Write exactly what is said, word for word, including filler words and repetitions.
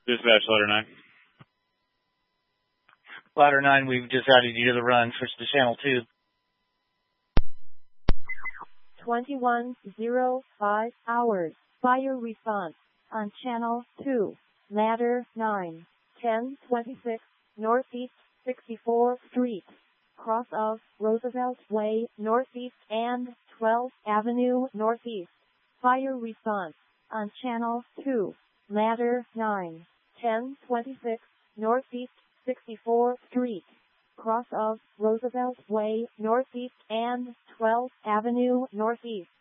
Dispatch ladder nine. Ladder nine, we've just added you to the run. Switch to channel two. twenty-one oh five hours. Fire response on channel two. Ladder nine. ten twenty-six Northeast sixty-fourth Street. Cross of Roosevelt Way Northeast and twelfth Avenue Northeast. Fire response on channel two. Ladder nine. ten twenty-six Northeast sixty-fourth Street. Cross of Roosevelt Way Northeast and twelfth Avenue Northeast.